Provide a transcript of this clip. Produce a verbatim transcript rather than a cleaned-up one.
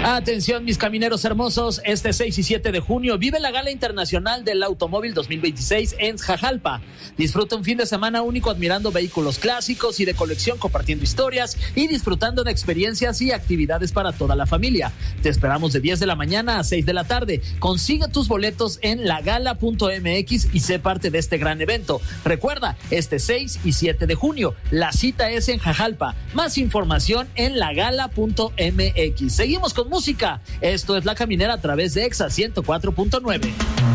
Atención, mis camineros hermosos, este seis y siete de junio vive la Gala Internacional del Automóvil dos mil veintiséis en Xajalpa. Disfruta un fin de semana único admirando vehículos clásicos y de colección, compartiendo historias y disfrutando de experiencias y actividades para toda la familia. Te esperamos de diez de la mañana a seis de la tarde. Consigue tus boletos en lagala punto m x y sé parte de este gran evento. Recuerda, este seis y siete de junio, la cita es en Xajalpa. Más información en lagala punto m x. Seguimos con música. Esto es La Caminera a través de Exa ciento cuatro punto nueve.